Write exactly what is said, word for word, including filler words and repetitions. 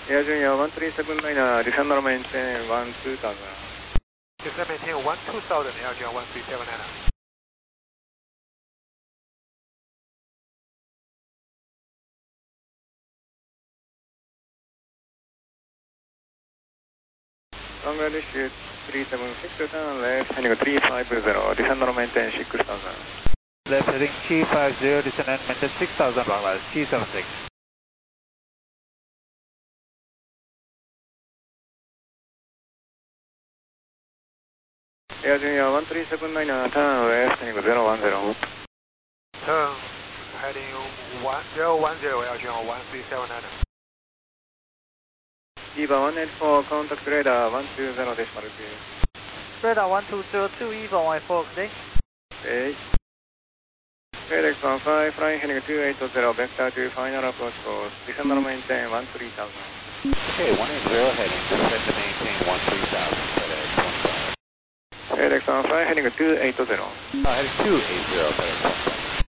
Air Junior one three seven nine, descend or maintain one two thousand. Descend maintain one two thousand, Air Junior one three seven nine. Bangladesh three seven six, turn left, heading three five zero, descend or maintain six thousand. Left heading three five zero, descend and maintain six thousand, Bangladesh three seven six. Air Junior one three seven nine, turn left, heading zero one zero. Turn heading zero one zero, Air Junior one three seven nine. Eva one eight four, contact radar one two zero decimal two. Radar one two zero two, Eva one four, today. eight. FedEx one five, flying heading two eight zero, vector to final approach course, descend or maintain one three thousand. Okay, one eight zero heading, descend to maintain one three thousand, FedEx one five. FedEx one five, heading two eight zero. Uh, heading two eight zero, FedEx one five.